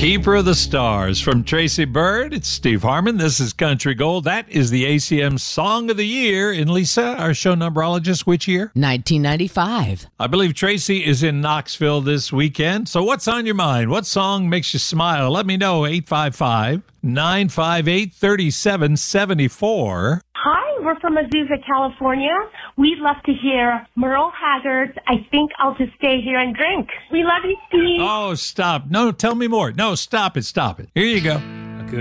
Keeper of the Stars from Tracy Byrd. It's Steve Harmon. This is Country Gold. That is the ACM Song of the Year. And Lisa, our show numberologist, which year? 1995. I believe Tracy is in Knoxville this weekend. So what's on your mind? What song makes you smile? Let me know. 855-958-3774. Hi, we're from Azusa, California. We'd love to hear Merle Haggard's I Think I'll Just Stay Here and Drink. We love you, Steve. Oh, stop. No, tell me more. No, stop it. Stop it. Here you go.